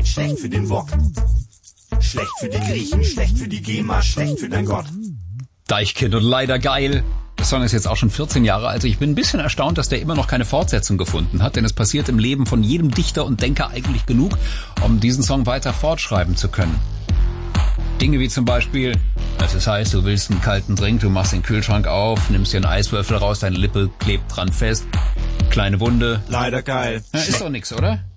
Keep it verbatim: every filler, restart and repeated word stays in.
Zeit, schlecht für den Wok. Schlecht für die Griechen, schlecht für die GEMA, schlecht für dein Gott. Deichkind und leider geil. Der Song ist jetzt auch schon vierzehn Jahre alt. Ich bin ein bisschen erstaunt, dass der immer noch keine Fortsetzung gefunden hat, denn es passiert im Leben von jedem Dichter und Denker eigentlich genug, um diesen Song weiter fortschreiben zu können. Dinge wie zum Beispiel, es ist heiß, du willst einen kalten Drink, du machst den Kühlschrank auf, nimmst dir einen Eiswürfel raus, deine Lippe klebt dran fest, kleine Wunde. Leider geil. Ja, ist doch nix, oder?